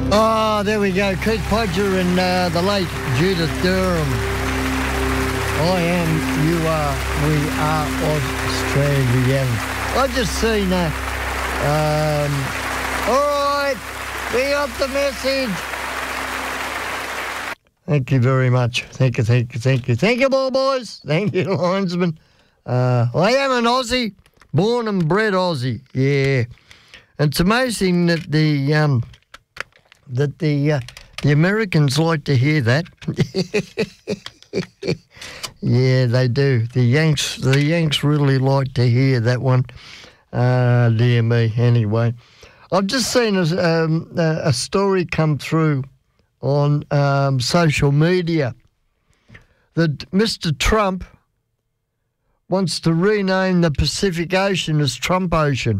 Oh, there we go. Keith Podger and the late Judith Durham. I am, you are, we are Australian. I've just seen that. All right, we got the message. Thank you very much. Thank you. Thank you, ball boys. Thank you, linesman. I am an Aussie, born and bred Aussie. Yeah, and it's amazing that the Americans like to hear that. Yeah, they do. The Yanks really like to hear that one. Dear me. Anyway, I've just seen a story come through on social media that Mr. Trump wants to rename the Pacific Ocean as Trump Ocean.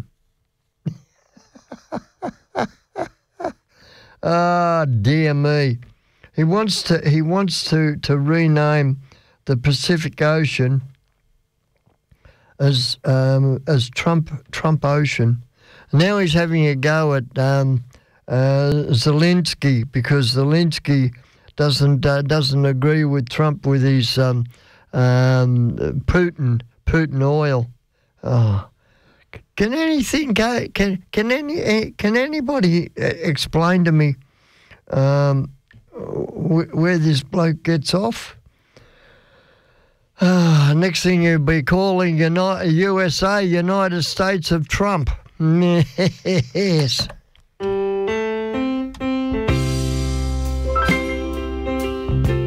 Ah, dear me. He wants to rename the Pacific Ocean as Trump Ocean. Now he's having a go at Zelensky because Zelensky doesn't agree with Trump with his Putin oil. Oh. Can anything go? Can anybody explain to me where this bloke gets off? Next thing you'll be calling USA United States of Trump. Yes.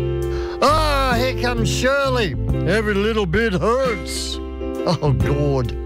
Oh, here comes Shirley. Every little bit hurts. Oh, God.